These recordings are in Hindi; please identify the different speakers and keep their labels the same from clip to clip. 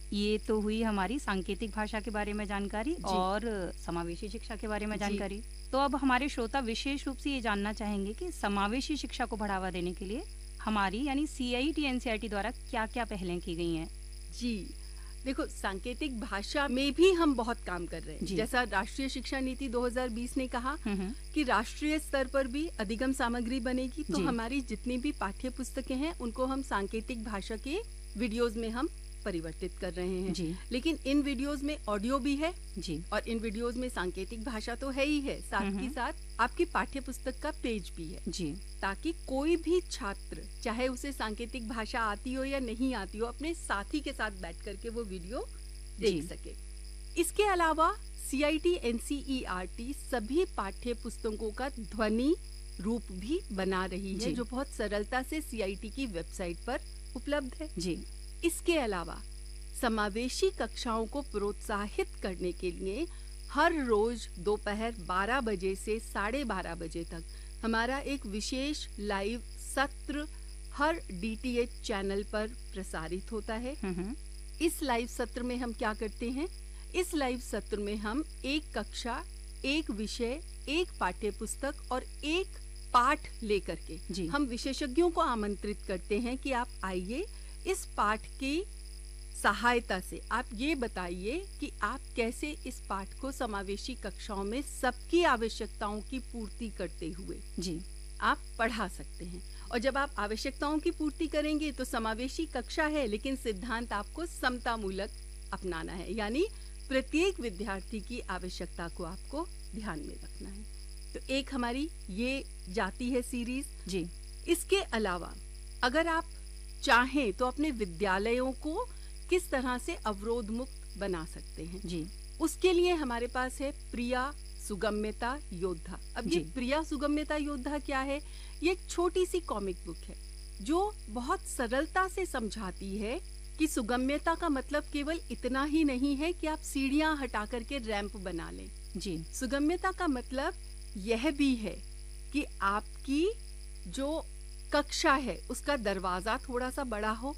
Speaker 1: ये तो हुई हमारी सांकेतिक भाषा के बारे में जानकारी और समावेशी शिक्षा के बारे में जानकारी। तो अब हमारे श्रोता विशेष रूप से ये जानना चाहेंगे कि समावेशी शिक्षा को बढ़ावा देने के लिए हमारी यानी CIET NCERT द्वारा क्या-क्या पहलें की गई हैं।
Speaker 2: जी देखो, सांकेतिक भाषा में भी हम बहुत काम कर रहे हैं। जैसा राष्ट्रीय शिक्षा नीति 2020 ने कहा कि राष्ट्रीय स्तर पर भी अधिगम सामग्री बनेगी, तो हमारी जितनी भी पाठ्य पुस्तकें हैं उनको हम सांकेतिक भाषा के वीडियोस में हम परिवर्तित कर रहे हैं। लेकिन इन वीडियोस में ऑडियो भी है और इन वीडियोस में सांकेतिक भाषा तो है ही है, साथ ही साथ आपकी पाठ्य पुस्तक का पेज भी है, ताकि कोई भी छात्र चाहे उसे सांकेतिक भाषा आती हो या नहीं आती हो, अपने साथी के साथ बैठ करके वो वीडियो देख सके। इसके अलावा CIET NCERT सभी पाठ्य पुस्तकों का ध्वनि रूप भी बना रही है, जो बहुत सरलता से CIET की वेबसाइट पर उपलब्ध है। इसके अलावा समावेशी कक्षाओं को प्रोत्साहित करने के लिए हर रोज दोपहर 12 बजे से 12:30 बजे तक हमारा एक विशेष लाइव सत्र हर DTH चैनल पर प्रसारित होता है। इस लाइव सत्र में हम क्या करते हैं? इस लाइव सत्र में हम एक कक्षा, एक विषय, एक पाठ्य पुस्तक और एक पाठ लेकर के हम विशेषज्ञों को आमंत्रित करते हैं कि आप आइए, इस पाठ की सहायता से आप ये बताइए कि आप कैसे इस पाठ को समावेशी कक्षाओं में सबकी आवश्यकताओं की पूर्ति करते हुए आप पढ़ा सकते हैं। और जब आप आवश्यकताओं की पूर्ति करेंगे तो समावेशी कक्षा है, लेकिन सिद्धांत आपको समतामूलक अपनाना है, यानी प्रत्येक विद्यार्थी की आवश्यकता को आपको ध्यान में रखना है। तो एक हमारी ये जाती है सीरीज। इसके अलावा अगर आप चाहें तो अपने विद्यालयों को किस तरह से अवरोध मुक्त बना सकते हैं, उसके लिए हमारे पास है प्रिया सुगम्यता योद्धा। अब ये प्रिया सुगम्यता योद्धा क्या है? ये एक छोटी सी कॉमिक बुक है जो बहुत सरलता से समझाती है कि सुगम्यता का मतलब केवल इतना ही नहीं है कि आप सीढ़ियां हटा करके रैंप बना लें। सुगम्यता का मतलब यह भी है कि आपकी जो कक्षा है उसका दरवाजा थोड़ा सा बड़ा हो,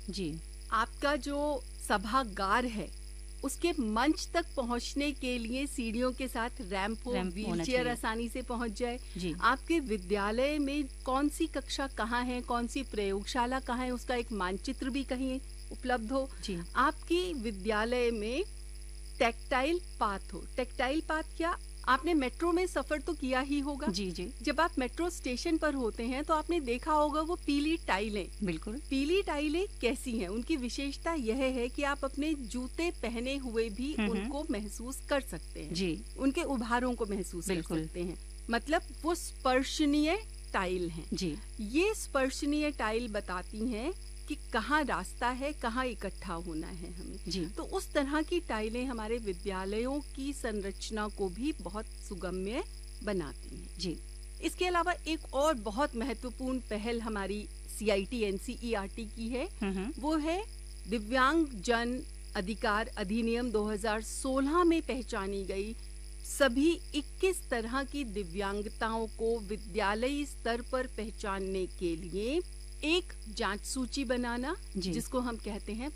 Speaker 2: आपका जो सभागार है उसके मंच तक पहुंचने के लिए सीढ़ियों के साथ रैंप हो, व्हीलचेयर आसानी से पहुंच जाए। आपके विद्यालय में कौन सी कक्षा कहाँ है, कौन सी प्रयोगशाला कहाँ है, उसका एक मानचित्र भी कहीं उपलब्ध हो। आपकी विद्यालय में टेक्टाइल पाथ हो। टेक्टाइल पाथ क्या? आपने मेट्रो में सफर तो किया ही होगा। जब आप मेट्रो स्टेशन पर होते हैं तो आपने देखा होगा वो पीली टाइलें। बिल्कुल। पीली टाइलें कैसी हैं? उनकी विशेषता यह है कि आप अपने जूते पहने हुए भी उनको महसूस कर सकते हैं, उनके उभारों को महसूस कर सकते हैं। मतलब वो स्पर्शनीय टाइल हैं। ये स्पर्शनीय टाइल बताती हैं कि कहाँ रास्ता है, कहाँ इकट्ठा होना है हमें। तो उस तरह की टाइलें हमारे विद्यालयों की संरचना को भी बहुत सुगम्य बनाती हैं। इसके अलावा एक और बहुत महत्वपूर्ण पहल हमारी CIET NCERT की है, वो है दिव्यांग जन अधिकार अधिनियम 2016 में पहचानी गई सभी 21 तरह की दिव्यांगताओं को विद्यालयी स्तर पर पहचानने के लिए एक जांच सूची बनाना, जिसको हम कहते हैं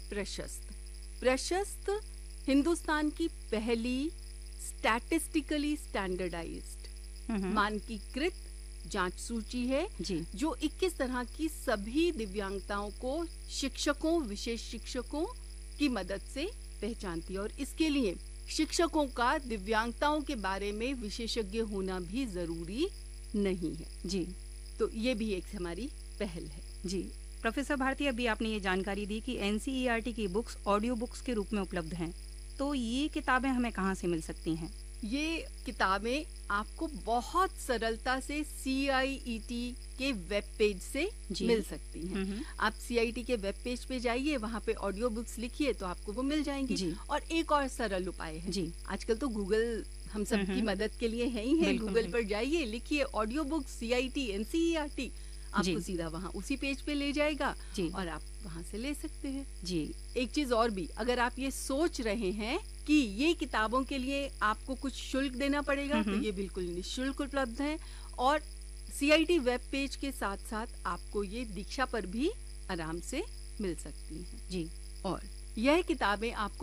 Speaker 2: प्रशस्त हिंदुस्तान की पहली स्टैटिस्टिकली स्टैंडर्डाइज्ड मानकीकृत जांच सूची है, जो 21 तरह की सभी दिव्यांगताओं को शिक्षकों, विशेष शिक्षकों की मदद से पहचानती है। और इसके लिए शिक्षकों का दिव्यांगताओं के बारे में विशेषज्ञ होना भी जरूरी नहीं है। तो ये भी एक हमारी पहल है।
Speaker 1: प्रोफेसर भारती, अभी आपने ये जानकारी दी कि NCERT की बुक्स ऑडियो बुक्स के रूप में उपलब्ध हैं, तो ये किताबें हमें कहाँ से मिल सकती हैं?
Speaker 2: ये किताबें आपको बहुत सरलता से CIET के वेब पेज से मिल सकती हैं। आप CIET के वेब पेज पे जाइए, वहाँ पे ऑडियो बुक्स लिखिए तो आपको वो मिल जाएंगी। और एक और सरल उपाय है, आजकल तो गूगल हम सब की मदद के लिए है ही है। गूगल पर जाइए, लिखिए ऑडियो बुक CIET NCERT, आपको सीधा वहाँ उसी पेज पे ले जाएगा और आप वहाँ से ले सकते हैं। एक चीज और भी, अगर आप ये सोच रहे हैं कि ये किताबों के लिए आपको कुछ शुल्क देना पड़ेगा, तो ये बिल्कुल निःशुल्क उपलब्ध है। और CIET वेब पेज के साथ साथ आपको ये दीक्षा पर भी आराम से मिल सकती हैं। और यह किताबें आपको